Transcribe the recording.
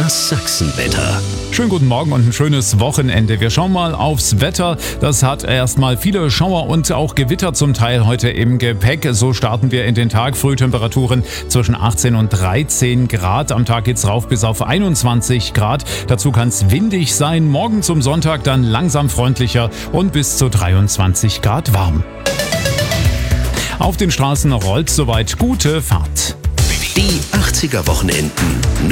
Das Sachsenwetter. Schönen guten Morgen und ein schönes Wochenende. Wir schauen mal aufs Wetter. Das hat erstmal viele Schauer und auch Gewitter zum Teil heute im Gepäck. So starten wir in den Tag. Frühtemperaturen zwischen 18 und 13 Grad. Am Tag geht's rauf bis auf 21 Grad. Dazu kann es windig sein. Morgen zum Sonntag dann langsam freundlicher und bis zu 23 Grad warm. Auf den Straßen rollt soweit. Gute Fahrt. Die 80er Wochenenden.